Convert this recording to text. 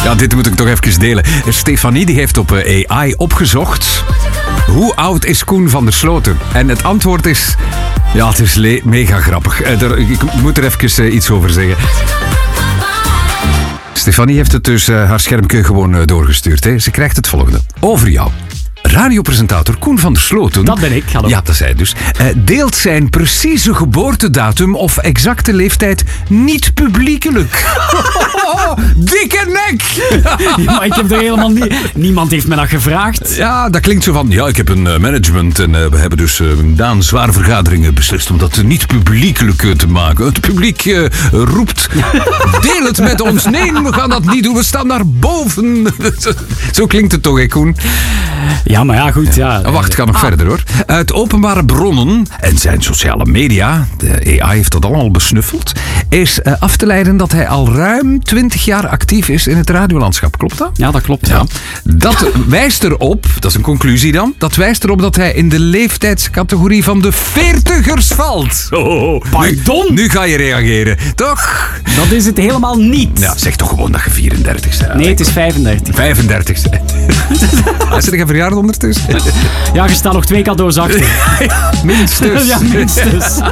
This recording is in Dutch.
Ja, dit moet ik toch even delen. Stefanie die heeft op AI opgezocht. Hoe oud is Koen van der Sloten? En het antwoord is... Ja, het is mega grappig. Ik moet er even iets over zeggen. Stefanie heeft het dus haar schermpje gewoon doorgestuurd. Hè. Ze krijgt het volgende. Over jou. Radiopresentator Koen van der Sloten... Dat ben ik, hallo. Ja, dat zei dus. Deelt zijn precieze geboortedatum of exacte leeftijd niet publiekelijk. Dikke nek! Ja, maar ik heb er helemaal niet... Niemand heeft me dat gevraagd. Ja, dat klinkt zo van... Ja, ik heb een management en we hebben dus na een zware vergaderingen beslist om dat niet publiekelijk te maken. Het publiek roept... Deel het met ons. Nee, we gaan dat niet doen. We staan daar boven. Zo klinkt het toch, hè, Koen? Ja, maar ja, goed. Ja. Wacht, ga nog verder hoor. Uit openbare bronnen en zijn sociale media, de AI heeft dat allemaal besnuffeld, is af te leiden dat hij al ruim 20 jaar actief is in het radiolandschap. Klopt dat? Ja, dat klopt. Ja. Dat wijst erop, dat is een conclusie dan, dat wijst erop dat hij in de leeftijdscategorie van de 40ers valt. Pardon? Nu ga je reageren, toch? Dat is het helemaal niet. Ja, zeg toch gewoon dat je 34 bent. Nee, het is 35. 35 bent. Is er geen verjaardag ondertussen? Ja, je staat nog 2 cadeaus achter. Minstens. Ja, minstens.